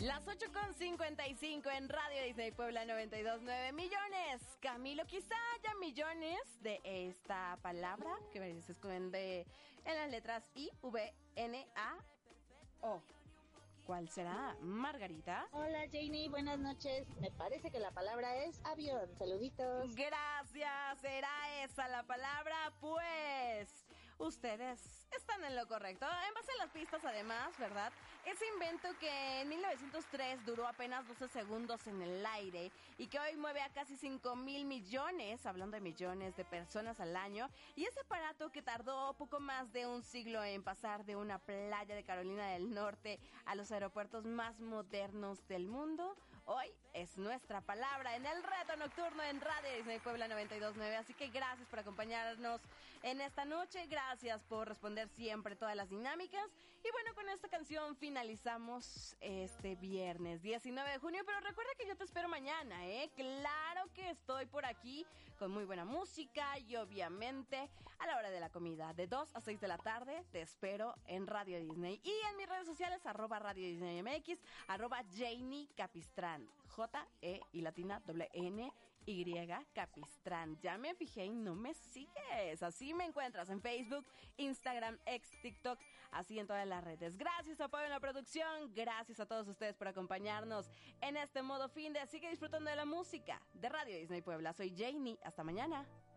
Las 8:55 en Radio Disney Puebla 92.9 millones. Camilo, quizá haya millones de esta palabra que se esconde en las letras I, V, N, A, O. ¿Cuál será, Margarita? Hola, Janie, buenas noches. Me parece que la palabra es avión. Saluditos. Gracias, será esa la palabra, pues ustedes están en lo correcto. En base a las pistas, además, ¿verdad? Ese invento que en 1903 duró apenas 12 segundos en el aire y que hoy mueve a casi 5,000 millones, hablando de millones de personas al año, y ese aparato que tardó poco más de un siglo en pasar de una playa de Carolina del Norte a los aeropuertos más modernos del mundo, hoy es nuestra palabra en el reto nocturno en Radio Disney Puebla 92.9. Así que gracias por acompañarnos en esta noche, gracias por responder siempre todas las dinámicas. Y bueno, con esta canción finalizamos este viernes 19 de junio, pero recuerda que yo te espero mañana, ¿eh? Claro que estoy por aquí con muy buena música y obviamente a la hora de la comida, de 2 a 6 de la tarde, te espero en Radio Disney y en mis redes sociales, @Radio Disney MX, @Janie Capistrán, J-E y latina N-Y Capistrán. Ya me fijé y no me sigues. Así me encuentras en Facebook, Instagram, X, TikTok, así en todas las redes. Gracias a apoyo en la producción, gracias a todos ustedes por acompañarnos en este modo fin de. Sigue disfrutando de la música de Radio Disney Puebla. Soy Janie, hasta mañana.